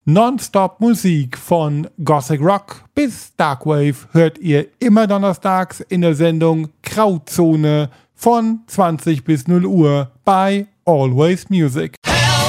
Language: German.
Nonstop Musik von Gothic Rock bis Darkwave hört ihr immer donnerstags in der Sendung Grauzone von 20 bis 0 Uhr bei Always Music.